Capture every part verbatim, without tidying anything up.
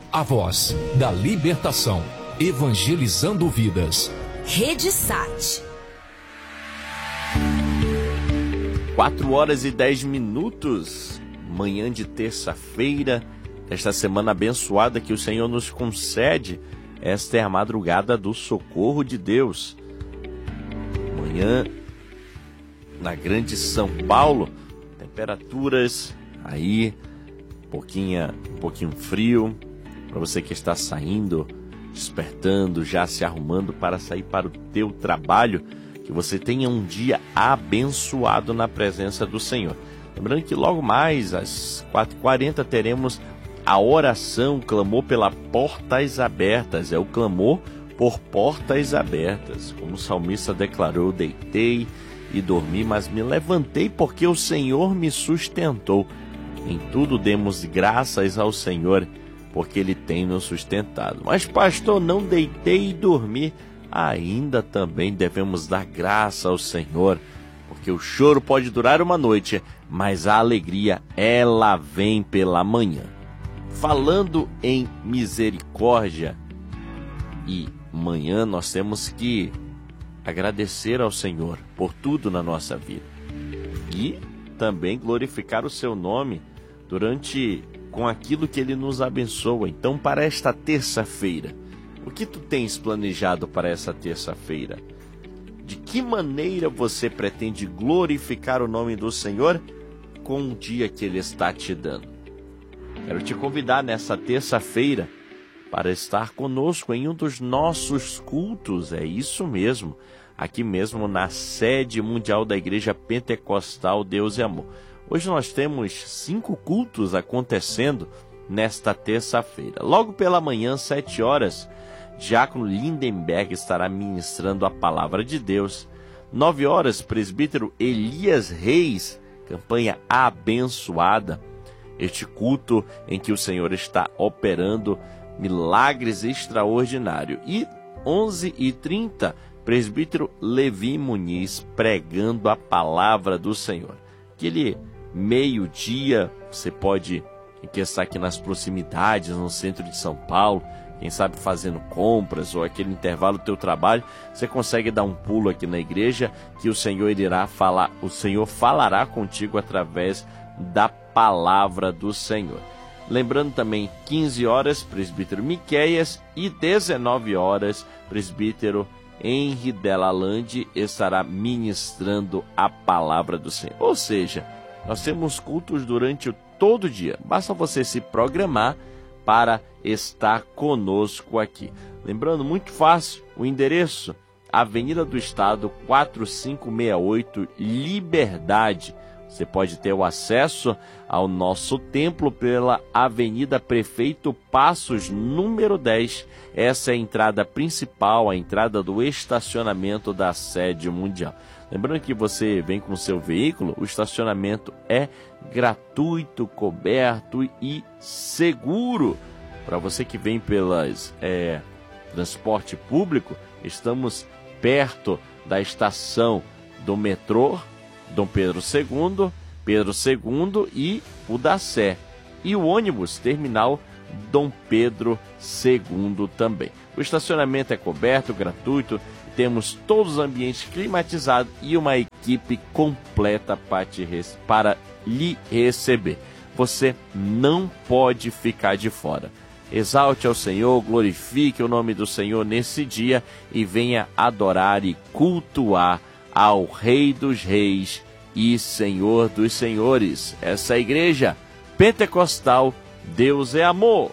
a voz da libertação, evangelizando vidas. Rede Sat. quatro horas e dez minutos, manhã de terça-feira, esta semana abençoada que o Senhor nos concede. Esta é a madrugada do socorro de Deus. Manhã na grande São Paulo, temperaturas aí, um pouquinho, um pouquinho frio, para você que está saindo, despertando, já se arrumando para sair para o teu trabalho, que você tenha um dia abençoado na presença do Senhor. Lembrando que logo mais, às quatro e quarenta, teremos a oração, o clamor pela portas abertas. É o clamor por portas abertas. Como o salmista declarou, deitei e dormi, mas me levantei porque o Senhor me sustentou. Em tudo demos graças ao Senhor, porque Ele tem nos sustentado. Mas pastor, não deitei e dormi. Ainda também devemos dar graça ao Senhor, porque o choro pode durar uma noite, mas a alegria, ela vem pela manhã. Falando em misericórdia e manhã, nós temos que agradecer ao Senhor por tudo na nossa vida e também glorificar o seu nome durante com aquilo que Ele nos abençoa. Então, para esta terça-feira, o que tu tens planejado para essa terça-feira? De que maneira você pretende glorificar o nome do Senhor com o dia que Ele está te dando? Quero te convidar nessa terça-feira para estar conosco em um dos nossos cultos. É isso mesmo, aqui mesmo na sede mundial da Igreja Pentecostal Deus é Amor. Hoje nós temos cinco cultos acontecendo nesta terça-feira. Logo pela manhã, sete horas, Diácono Lindenberg estará ministrando a palavra de Deus. Nove horas, presbítero Elias Reis, campanha abençoada. Este culto em que o Senhor está operando milagres extraordinários. E onze e trinta, presbítero Levi Muniz pregando a palavra do Senhor. Aquele meio-dia, você pode estar aqui nas proximidades, no centro de São Paulo, quem sabe fazendo compras ou aquele intervalo do teu trabalho, você consegue dar um pulo aqui na igreja que o Senhor irá falar, o Senhor falará contigo através da palavra do Senhor. Lembrando também, quinze horas, presbítero Miqueias, e dezenove horas, presbítero Henri Delalande estará ministrando a palavra do Senhor. Ou seja, nós temos cultos durante todo o dia. Basta você se programar para estar conosco aqui. Lembrando, muito fácil, o endereço, Avenida do Estado, quatro cinco seis oito, Liberdade. Você pode ter o acesso ao nosso templo pela Avenida Prefeito Passos, número dez. Essa é a entrada principal, a entrada do estacionamento da sede mundial. Lembrando que você vem com o seu veículo, o estacionamento é gratuito, coberto e seguro. Para você que vem pelas é, transporte público, estamos perto da estação do metrô Dom Pedro segundo, Pedro segundo e o da Sé. E o ônibus terminal Dom Pedro segundo também. O estacionamento é coberto, gratuito. Temos todos os ambientes climatizados e uma equipe completa para, te, para lhe receber. Você não pode ficar de fora. Exalte ao Senhor, glorifique o nome do Senhor nesse dia e venha adorar e cultuar ao Rei dos Reis e Senhor dos Senhores. Essa é a Igreja Pentecostal Deus é Amor.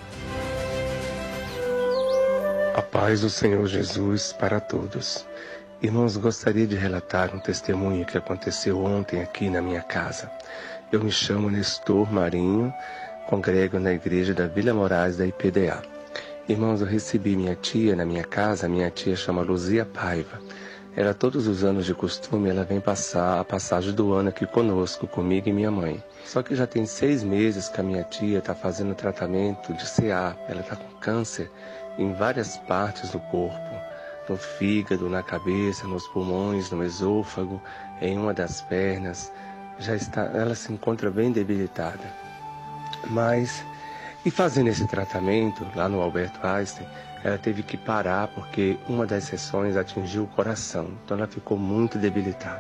A paz do Senhor Jesus para todos. Irmãos, gostaria de relatar um testemunho que aconteceu ontem aqui na minha casa. Eu me chamo Nestor Marinho, congrego na igreja da Vila Moraes da I P D A. Irmãos, eu recebi minha tia na minha casa. Minha tia chama Luzia Paiva. Ela, todos os anos de costume, ela vem passar a passagem do ano aqui conosco, comigo e minha mãe. Só que já tem seis meses que a minha tia está fazendo tratamento de C A. Ela está com câncer em várias partes do corpo, no fígado, na cabeça, nos pulmões, no esôfago, em uma das pernas. Já está, ela se encontra bem debilitada. Mas E fazendo esse tratamento lá no Albert Einstein, ela teve que parar porque uma das sessões atingiu o coração, então ela ficou muito debilitada.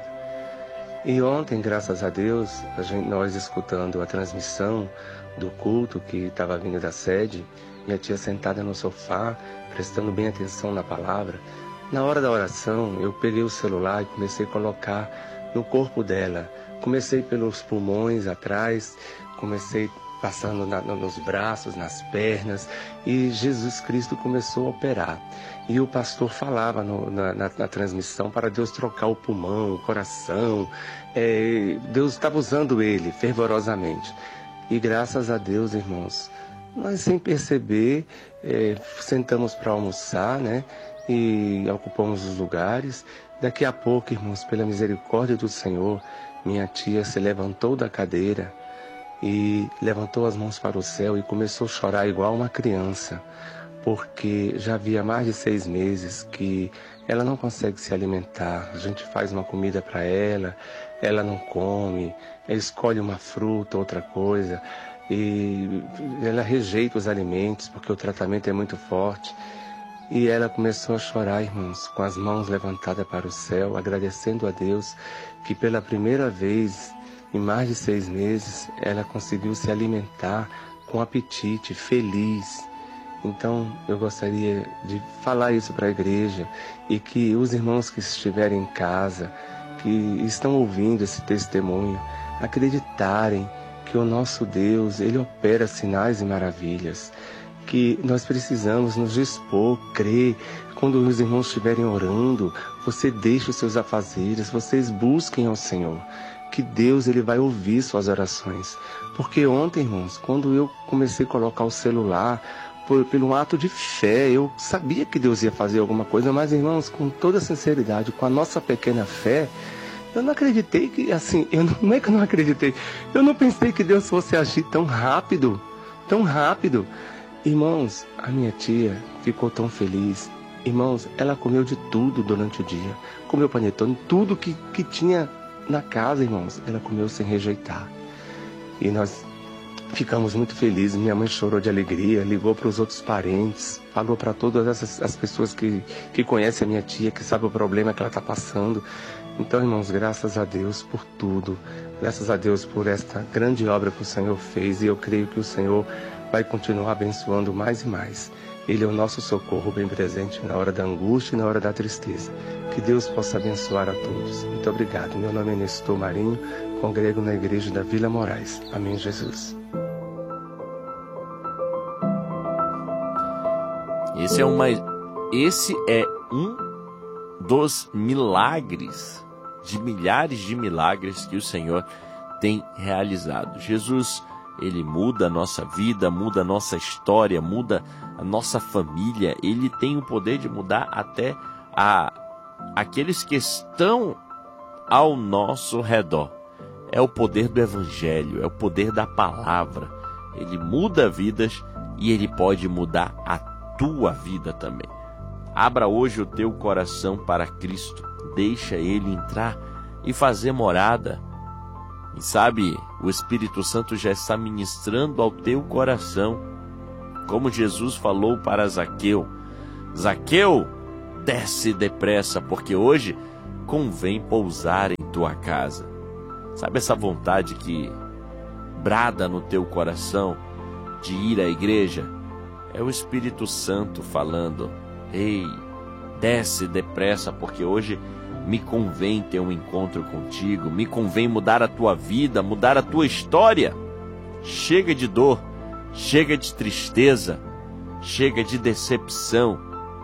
E ontem, graças a Deus, a gente, nós escutando a transmissão do culto que estava vindo da sede, minha tia sentada no sofá, prestando bem atenção na palavra, na hora da oração eu peguei o celular e comecei a colocar no corpo dela. Comecei pelos pulmões atrás, comecei passando na, nos braços, nas pernas, e Jesus Cristo começou a operar. E o pastor falava no, na, na, na transmissão para Deus trocar o pulmão, o coração. É, Deus estava usando ele fervorosamente. E graças a Deus, irmãos, nós sem perceber, é, sentamos para almoçar, né? E ocupamos os lugares. Daqui a pouco, irmãos, pela misericórdia do Senhor, minha tia se levantou da cadeira e levantou as mãos para o céu e começou a chorar igual uma criança, porque já havia mais de seis meses que ela não consegue se alimentar. A gente faz uma comida para ela, ela não come, ela escolhe uma fruta, outra coisa, e ela rejeita os alimentos porque o tratamento é muito forte. E ela começou a chorar, irmãos, com as mãos levantadas para o céu, agradecendo a Deus que pela primeira vez em mais de seis meses, ela conseguiu se alimentar com apetite, feliz. Então, eu gostaria de falar isso para a igreja e que os irmãos que estiverem em casa, que estão ouvindo esse testemunho, acreditarem que o nosso Deus, Ele opera sinais e maravilhas, que nós precisamos nos dispor, crer. Quando os irmãos estiverem orando, você deixa os seus afazeres, vocês busquem ao Senhor, que Deus ele vai ouvir suas orações. Porque ontem, irmãos, quando eu comecei a colocar o celular, por, pelo ato de fé, eu sabia que Deus ia fazer alguma coisa, mas, irmãos, com toda sinceridade, com a nossa pequena fé, eu não acreditei que, assim, eu não, não é que eu não acreditei, eu não pensei que Deus fosse agir tão rápido, tão rápido. Irmãos, a minha tia ficou tão feliz. Irmãos, ela comeu de tudo durante o dia, comeu panetone, tudo que, que tinha na casa, irmãos, ela comeu sem rejeitar. E nós ficamos muito felizes. Minha mãe chorou de alegria, ligou para os outros parentes, falou para todas essas as pessoas que, que conhecem a minha tia, que sabem o problema que ela está passando. Então, irmãos, graças a Deus por tudo. Graças a Deus por esta grande obra que o Senhor fez. E eu creio que o Senhor vai continuar abençoando mais e mais. Ele é o nosso socorro bem presente na hora da angústia e na hora da tristeza. Que Deus possa abençoar a todos. Muito obrigado. Meu nome é Nestor Marinho, congrego na igreja da Vila Moraes. Amém, Jesus. Esse é, uma, esse é um dos milagres, de milhares de milagres que o Senhor tem realizado. Jesus, Ele muda a nossa vida, muda a nossa história, muda a nossa família. Ele tem o poder de mudar até a, aqueles que estão ao nosso redor. É o poder do Evangelho, é o poder da palavra. Ele muda vidas e Ele pode mudar a tua vida também. Abra hoje o teu coração para Cristo. Deixa Ele entrar e fazer morada. E sabe, o Espírito Santo já está ministrando ao teu coração. Como Jesus falou para Zaqueu: Zaqueu, desce depressa, porque hoje convém pousar em tua casa. Sabe essa vontade que brada no teu coração de ir à igreja? É o Espírito Santo falando: ei, desce depressa, porque hoje me convém ter um encontro contigo, me convém mudar a tua vida, mudar a tua história. Chega de dor, chega de tristeza, chega de decepção.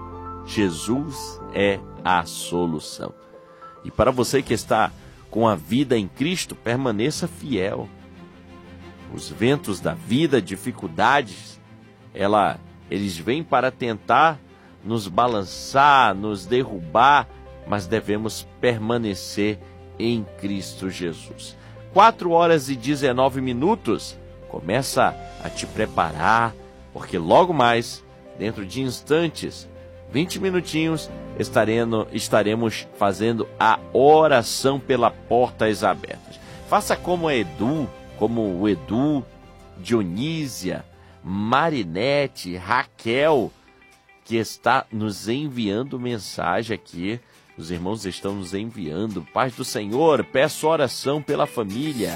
Jesus é a solução. E para você que está com a vida em Cristo, permaneça fiel. Os ventos da vida, dificuldades, ela, eles vêm para tentar nos balançar, nos derrubar, mas devemos permanecer em Cristo Jesus. quatro horas e dezenove minutos. Começa a te preparar, porque logo mais, dentro de instantes, vinte minutinhos, estaremos, estaremos fazendo a oração pela portas abertas. Faça como a Edu, como o Edu, Dionísia, Marinete, Raquel, que está nos enviando mensagem aqui. Os irmãos estão nos enviando. Paz do Senhor, peço oração pela família.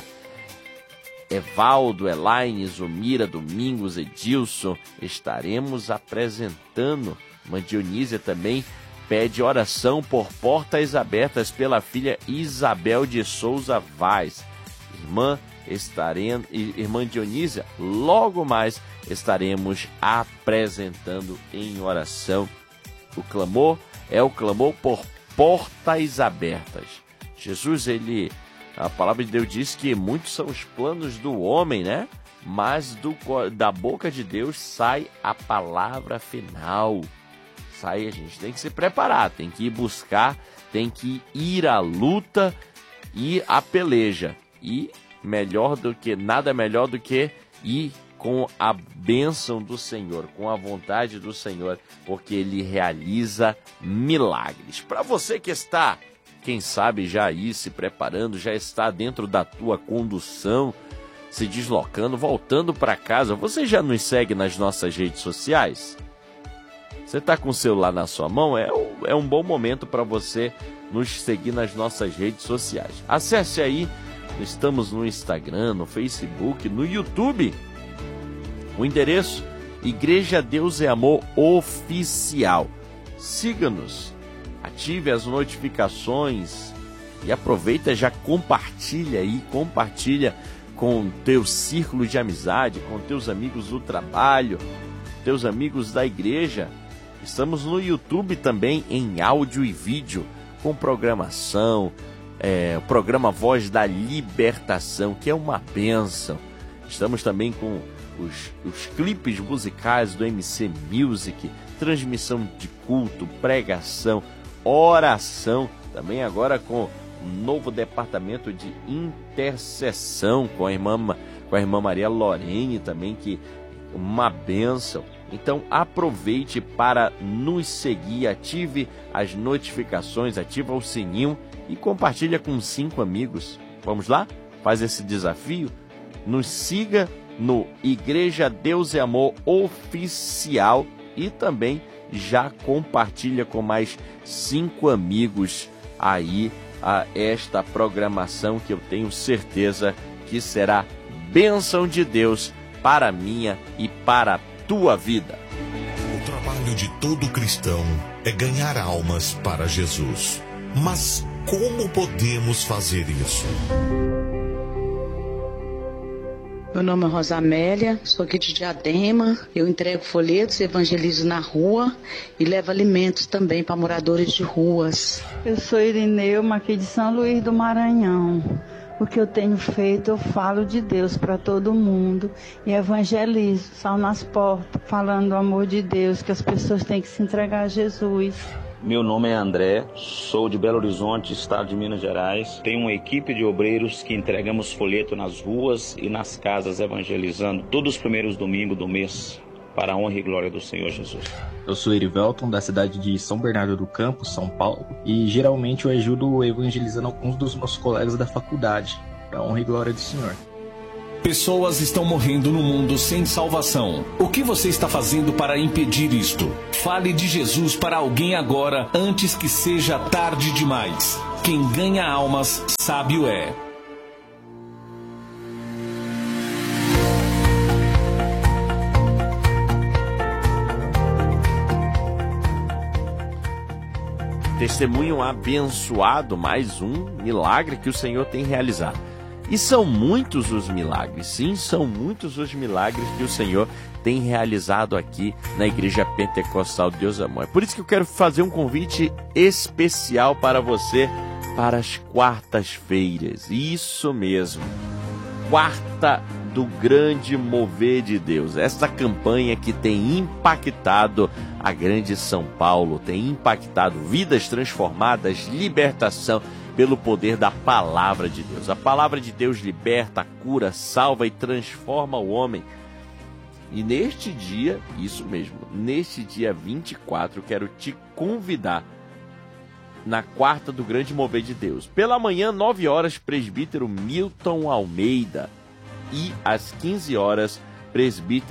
Evaldo, Elaine, Zumira, Domingos, Edilson, estaremos apresentando. Irmã Dionísia também pede oração por portas abertas pela filha Isabel de Souza Vaz. Irmã, estaremos, irmã Dionísia, logo mais estaremos apresentando em oração. O clamor é o clamor por portas abertas. Jesus, ele... A palavra de Deus diz que muitos são os planos do homem, né? Mas do, da boca de Deus sai a palavra final. Sai, a gente tem que se preparar, tem que ir buscar, tem que ir à luta e à peleja. E melhor do que, nada melhor do que ir com a bênção do Senhor, com a vontade do Senhor, porque Ele realiza milagres. Para você que está... Quem sabe já aí se preparando, já está dentro da tua condução, se deslocando, voltando para casa. Você já nos segue nas nossas redes sociais? Você está com o celular na sua mão? É, é um bom momento para você nos seguir nas nossas redes sociais. Acesse aí, estamos no Instagram, no Facebook, no YouTube. O endereço, Igreja Deus é Amor Oficial. Siga-nos. Ative as notificações e aproveita, já compartilha aí, compartilha com teu círculo de amizade, com teus amigos do trabalho, teus amigos da igreja. Estamos no YouTube também em áudio e vídeo, com programação, é, o programa Voz da Libertação, que é uma bênção. Estamos também com os, os clipes musicais do M C Music, transmissão de culto, pregação, oração, também agora com um novo departamento de intercessão com a irmã, com a irmã Maria Lorene também, que uma bênção. Então aproveite para nos seguir, ative as notificações, ativa o sininho e compartilha com cinco amigos. Vamos lá? Faz esse desafio? Nos siga no Igreja Deus é Amor Oficial e também já compartilha com mais cinco amigos aí a esta programação que eu tenho certeza que será bênção de Deus para a minha e para a tua vida. O trabalho de todo cristão é ganhar almas para Jesus. Mas como podemos fazer isso? Meu nome é Rosamélia, sou aqui de Diadema. Eu entrego folhetos, evangelizo na rua e levo alimentos também para moradores de ruas. Eu sou Irineuma, aqui de São Luís do Maranhão. O que eu tenho feito, eu falo de Deus para todo mundo e evangelizo, saio nas portas, falando do amor de Deus, que as pessoas têm que se entregar a Jesus. Meu nome é André, sou de Belo Horizonte, estado de Minas Gerais. Tenho uma equipe de obreiros que entregamos folheto nas ruas e nas casas, evangelizando todos os primeiros domingos do mês, para a honra e glória do Senhor Jesus. Eu sou Erivelton, da cidade de São Bernardo do Campo, São Paulo, e geralmente eu ajudo evangelizando alguns dos meus colegas da faculdade, para a honra e glória do Senhor. Pessoas estão morrendo no mundo sem salvação. O que você está fazendo para impedir isto? Fale de Jesus para alguém agora, antes que seja tarde demais. Quem ganha almas, sábio é. Testemunho abençoado, mais um milagre que o Senhor tem realizado. E são muitos os milagres, sim, são muitos os milagres que o Senhor tem realizado aqui na Igreja Pentecostal Deus Amor. É por isso que eu quero fazer um convite especial para você para as quartas-feiras. Isso mesmo, quarta do grande mover de Deus. Esta campanha que tem impactado a grande São Paulo, tem impactado vidas transformadas, libertação, pelo poder da palavra de Deus. A palavra de Deus liberta, cura, salva e transforma o homem. E neste dia, isso mesmo, neste dia vinte e quatro, eu quero te convidar na quarta do grande mover de Deus. Pela manhã, nove horas, presbítero Milton Almeida. E às quinze horas, presbítero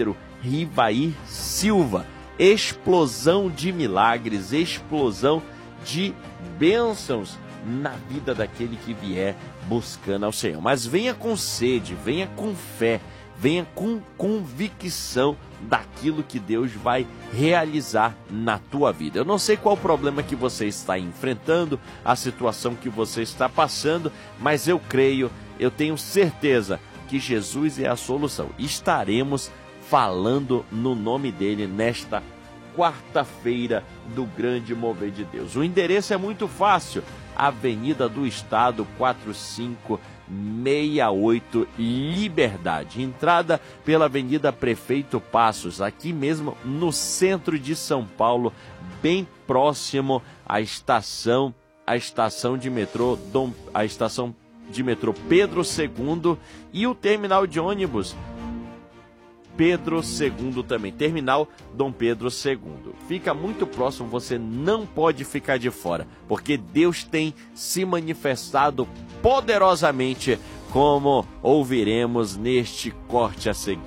Rivair Silva. Explosão de milagres, explosão de bênçãos na vida daquele que vier buscando ao Senhor. Mas venha com sede, venha com fé, venha com convicção daquilo que Deus vai realizar na tua vida. Eu não sei qual o problema que você está enfrentando, a situação que você está passando, mas eu creio, eu tenho certeza que Jesus é a solução. Estaremos falando no nome dele nesta quarta-feira do grande mover de Deus. O endereço é muito fácil, Avenida do Estado quatro cinco seis oito, Liberdade. Entrada pela Avenida Prefeito Passos, aqui mesmo no centro de São Paulo, bem próximo à estação, à estação de metrô, Dom, a estação de metrô Pedro segundo e o terminal de ônibus Pedro segundo também, terminal Dom Pedro segundo. Fica muito próximo, você não pode ficar de fora, porque Deus tem se manifestado poderosamente, como ouviremos neste corte a seguir.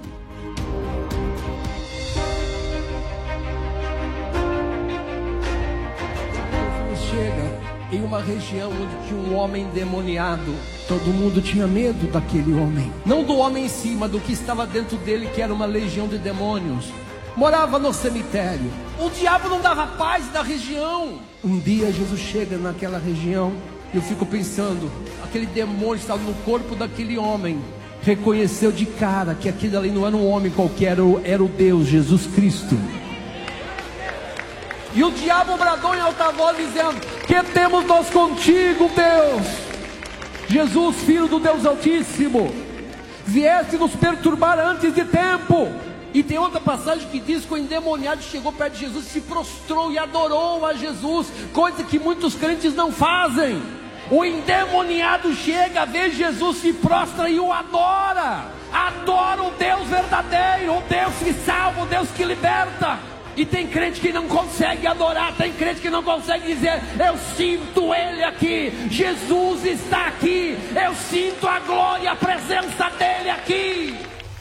Chega em uma região onde tinha um homem endemoniado. Todo mundo tinha medo daquele homem. Não do homem em si, mas do que estava dentro dele, que era uma legião de demônios. Morava no cemitério. O diabo não dava paz na região. Um dia Jesus chega naquela região. Eu fico pensando, aquele demônio estava no corpo daquele homem. Reconheceu de cara que aquele ali não era um homem qualquer, era o Deus, Jesus Cristo. E o diabo bradou em alta voz dizendo: que temos nós contigo, Deus? Jesus, Filho do Deus Altíssimo, vieste nos perturbar antes de tempo. E tem outra passagem que diz que o endemoniado chegou perto de Jesus, se prostrou e adorou a Jesus, coisa que muitos crentes não fazem. O endemoniado chega, vê Jesus, se prostra e o adora. Adora o Deus verdadeiro, o Deus que salva, o Deus que liberta. E tem crente que não consegue adorar, tem crente que não consegue dizer: eu sinto Ele aqui, Jesus está aqui, eu sinto a glória, a presença dEle aqui.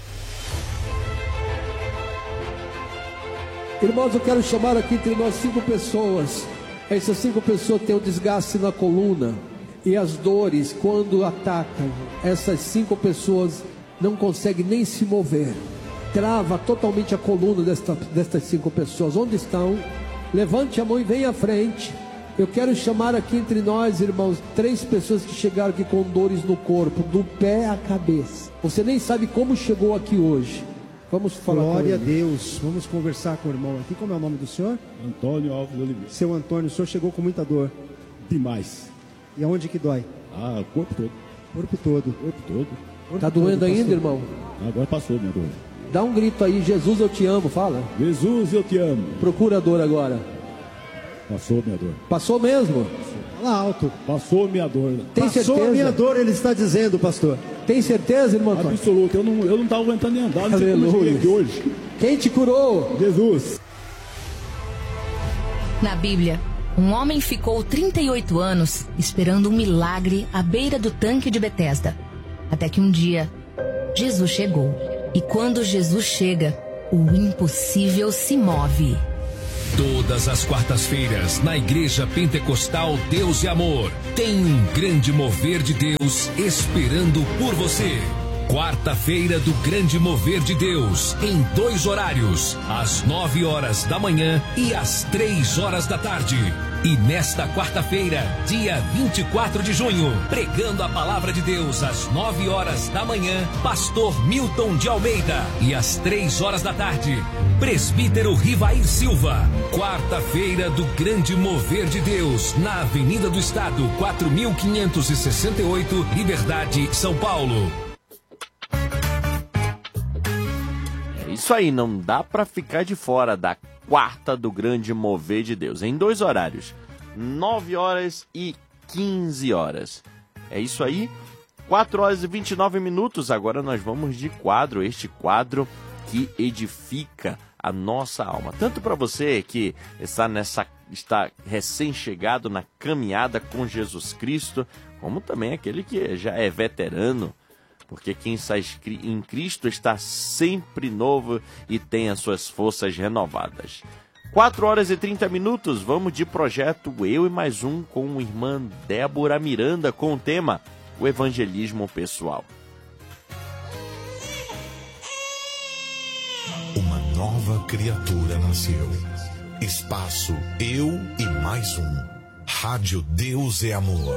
Irmãos, eu quero chamar aqui entre nós cinco pessoas. Essas cinco pessoas têm um desgaste na coluna, e as dores, quando atacam, essas cinco pessoas não conseguem nem se mover. Trava totalmente a coluna desta, destas cinco pessoas. Onde estão? Levante a mão e venha à frente. Eu quero chamar aqui entre nós, irmãos, três pessoas que chegaram aqui com dores no corpo, do pé à cabeça. Você nem sabe como chegou aqui hoje. Vamos falar com ele. Glória a Deus. Vamos conversar com o irmão aqui. Como é o nome do senhor? Antônio Alves Oliveira. Seu Antônio, o senhor chegou com muita dor. Demais. E aonde que dói? Ah, o corpo todo. Corpo todo. Corpo todo. Corpo tá doendo todo, ainda, passou. irmão? Agora passou minha dor. Dá um grito aí: Jesus, eu te amo, fala. Jesus, eu te amo. Procura a dor agora. Passou minha dor. Passou mesmo? Fala alto. Passou minha dor. Tem Passou certeza? a minha dor, ele está dizendo, pastor. Tem certeza, irmão Antônio? Absoluto. Eu não, eu não estava aguentando nem andar. Não sei como eu cheguei aqui hoje. Quem te curou? Jesus. Na Bíblia, um homem ficou trinta e oito anos esperando um milagre à beira do tanque de Betesda. Até que um dia, Jesus chegou. E quando Jesus chega, o impossível se move. Todas as quartas-feiras, na Igreja Pentecostal Deus e Amor, tem um grande mover de Deus esperando por você. Quarta-feira do Grande Mover de Deus, em dois horários, às nove horas da manhã e às três horas da tarde. E nesta quarta-feira, dia vinte e quatro de junho, pregando a palavra de Deus às nove horas da manhã, pastor Milton de Almeida. E às três horas da tarde, presbítero Rivair Silva. Quarta-feira do Grande Mover de Deus, na Avenida do Estado, quatro mil quinhentos e sessenta e oito, Liberdade, São Paulo. É isso aí, não dá para ficar de fora da quarta do Grande Mover de Deus, em dois horários, nove horas e quinze horas. É isso aí, quatro horas e vinte e nove minutos. Agora nós vamos de quadro, este quadro que edifica a nossa alma. Tanto para você que está nessa está recém-chegado na caminhada com Jesus Cristo, como também aquele que já é veterano porque quem está em Cristo está sempre novo e tem as suas forças renovadas. quatro horas e trinta minutos, vamos de projeto Eu e Mais Um com a irmã Débora Miranda com o tema O Evangelismo Pessoal. Uma nova criatura nasceu. Espaço Eu e Mais Um. Rádio Deus é Amor.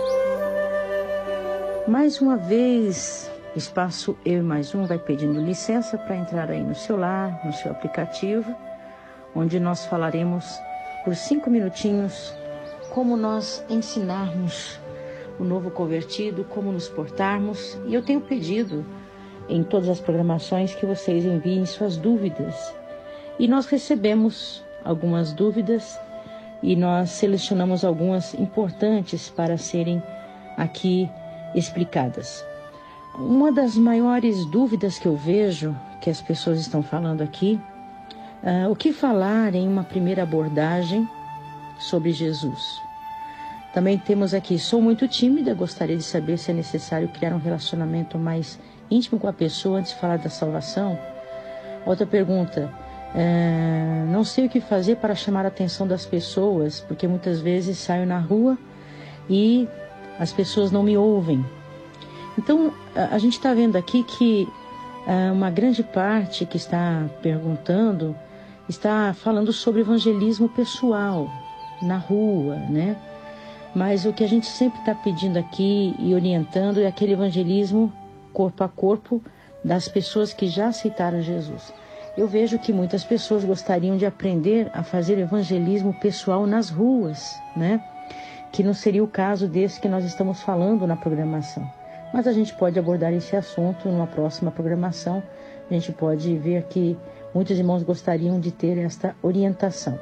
Mais uma vez, Espaço Eu e Mais Um vai pedindo licença para entrar aí no seu lar, no seu aplicativo, onde nós falaremos por cinco minutinhos como nós ensinarmos o novo convertido, como nos portarmos. E eu tenho pedido em todas as programações que vocês enviem suas dúvidas. E nós recebemos algumas dúvidas e nós selecionamos algumas importantes para serem aqui explicadas. Uma das maiores dúvidas que eu vejo, que as pessoas estão falando aqui, Uh, o que falar em uma primeira abordagem sobre Jesus? Também temos aqui, sou muito tímida, gostaria de saber se é necessário criar um relacionamento mais íntimo com a pessoa antes de falar da salvação. Outra pergunta, uh, não sei o que fazer para chamar a atenção das pessoas, porque muitas vezes saio na rua e as pessoas não me ouvem. Então, a, a gente está vendo aqui que uh, uma grande parte que está perguntando está falando sobre evangelismo pessoal, na rua, né? Mas o que a gente sempre está pedindo aqui e orientando é aquele evangelismo corpo a corpo das pessoas que já aceitaram Jesus. Eu vejo que muitas pessoas gostariam de aprender a fazer evangelismo pessoal nas ruas, né? Que não seria o caso desse que nós estamos falando na programação. Mas a gente pode abordar esse assunto numa próxima programação. A gente pode ver que muitos irmãos gostariam de ter esta orientação.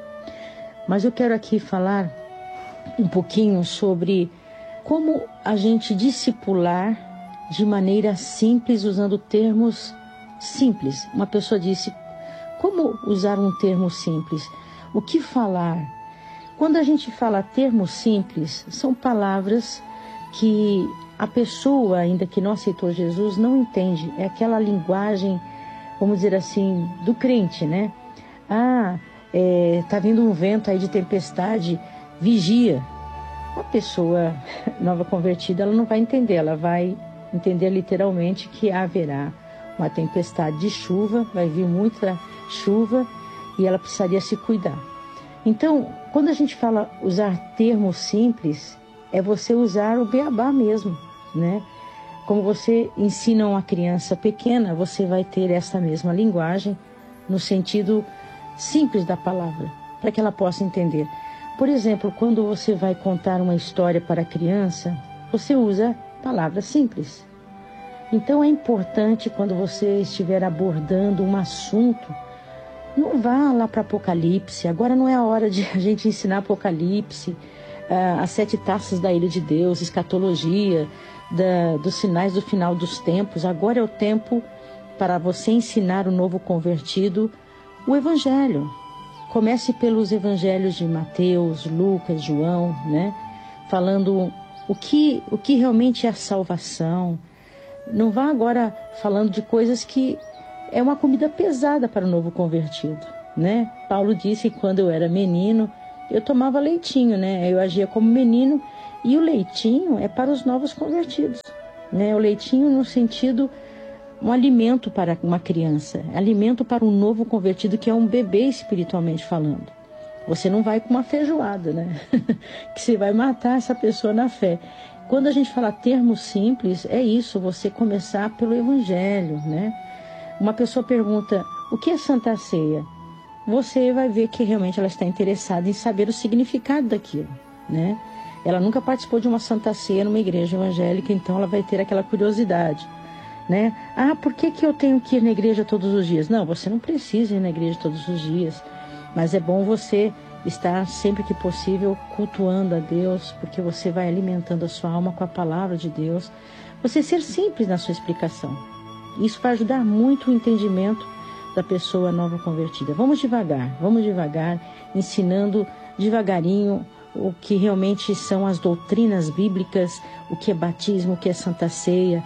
Mas eu quero aqui falar um pouquinho sobre como a gente discipular de maneira simples, usando termos simples. Uma pessoa disse, como usar um termo simples? O que falar? Quando a gente fala termos simples, são palavras que a pessoa, ainda que não aceitou Jesus, não entende. É aquela linguagem, vamos dizer assim, do crente, né? Ah, é, tá vindo um vento aí de tempestade, vigia. Uma pessoa nova convertida, ela não vai entender, ela vai entender literalmente que haverá uma tempestade de chuva, vai vir muita chuva e ela precisaria se cuidar. Então, quando a gente fala usar termos simples, é você usar o beabá mesmo, né? Como você ensina uma criança pequena, você vai ter essa mesma linguagem no sentido simples da palavra, para que ela possa entender. Por exemplo, quando você vai contar uma história para a criança, você usa palavras simples. Então é importante, quando você estiver abordando um assunto, não vá lá para Apocalipse. Agora não é a hora de a gente ensinar Apocalipse, uh, as sete taças da ira de Deus, escatologia, Da, dos sinais do final dos tempos. Agora é o tempo para você ensinar o novo convertido o Evangelho. Comece pelos Evangelhos de Mateus, Lucas, João, né? Falando o que, o que realmente é a salvação. Não vá agora falando de coisas que é uma comida pesada para o novo convertido, né? Paulo disse que quando eu era menino, eu tomava leitinho, né? Eu agia como menino. E o leitinho é para os novos convertidos, né? O leitinho no sentido, um alimento para uma criança, alimento para um novo convertido que é um bebê espiritualmente falando. Você não vai com uma feijoada, né? Que você vai matar essa pessoa na fé. Quando a gente fala termos simples, é isso, você começar pelo Evangelho, né? Uma pessoa pergunta, o que é Santa Ceia? Você vai ver que realmente ela está interessada em saber o significado daquilo, né? Ela nunca participou de uma Santa Ceia numa igreja evangélica, então ela vai ter aquela curiosidade, né? Ah, por que que eu tenho que ir na igreja todos os dias? Não, você não precisa ir na igreja todos os dias, mas é bom você estar sempre que possível cultuando a Deus, porque você vai alimentando a sua alma com a palavra de Deus. Você ser simples na sua explicação. Isso vai ajudar muito o entendimento da pessoa nova convertida. Vamos devagar, vamos devagar, ensinando devagarinho o que realmente são as doutrinas bíblicas, o que é batismo, o que é Santa Ceia,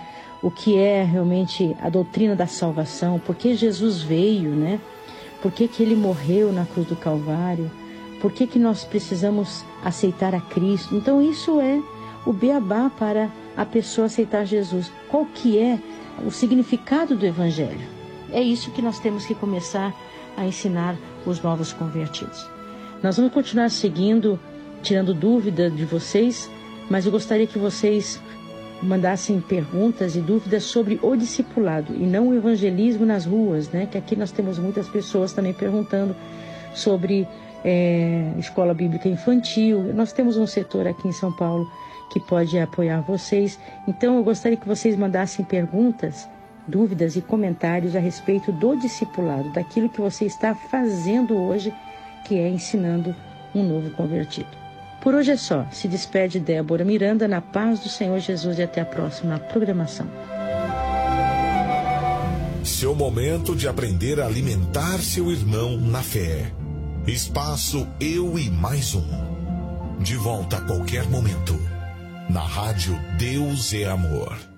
o que é realmente a doutrina da salvação, por que Jesus veio, né? Por que que ele morreu na cruz do Calvário, por que que nós precisamos aceitar a Cristo. Então isso é o beabá para a pessoa aceitar Jesus. Qual que é o significado do Evangelho? É isso que nós temos que começar a ensinar os novos convertidos. Nós vamos continuar seguindo, tirando dúvida de vocês, mas eu gostaria que vocês mandassem perguntas e dúvidas sobre o discipulado e não o evangelismo nas ruas, né? Que aqui nós temos muitas pessoas também perguntando sobre é, escola bíblica infantil. Nós temos um setor aqui em São Paulo que pode apoiar vocês. Então eu gostaria que vocês mandassem perguntas, dúvidas e comentários a respeito do discipulado, daquilo que você está fazendo hoje, que é ensinando um novo convertido. Por hoje é só. Se despede Débora Miranda, na paz do Senhor Jesus, e até a próxima programação. Seu momento de aprender a alimentar seu irmão na fé. Espaço Eu e Mais Um. De volta a qualquer momento. Na rádio Deus é Amor.